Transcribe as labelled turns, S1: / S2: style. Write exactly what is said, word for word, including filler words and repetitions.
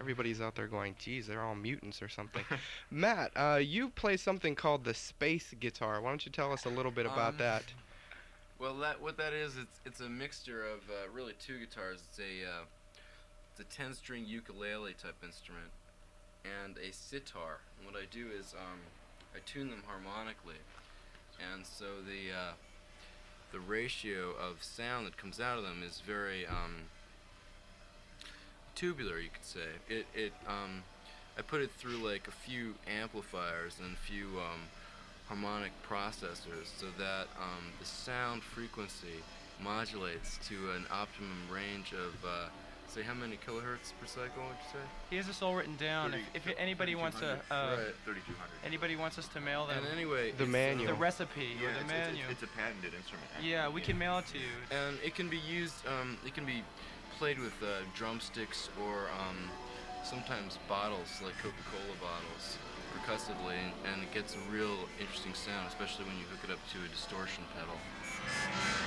S1: everybody's out there going, geez, they're all mutants or something. Matt, uh, you play something called the space guitar. Why don't you tell us a little bit about
S2: Um,
S1: that?
S2: Well, that what that is, it's it's a mixture of uh, really two guitars. It's a uh, it's a ten-string ukulele type instrument and a sitar. And what I do is um, I tune them harmonically, and so the uh, the ratio of sound that comes out of them is very um, tubular, you could say. It it um, I put it through like a few amplifiers and a few um, harmonic processors so that um, the sound frequency modulates to an optimum range of uh, say how many kilohertz per cycle would you say?
S3: He has this all written down.
S4: thirty,
S3: if if anybody wants to, uh,
S2: Right.
S4: thirty-two hundred.
S3: anybody wants us to mail them
S2: And anyway,
S1: The
S2: it's,
S1: manual.
S3: the recipe
S4: Yeah,
S3: or the
S4: it's,
S3: manual.
S4: It's, it's, it's a patented instrument. actually.
S3: yeah, we can mail it to you.
S2: and it can be used. Um, it can be played with uh, drumsticks or um, sometimes bottles like Coca-Cola bottles percussively, and, and it gets a real interesting sound, especially when you hook it up to a distortion pedal.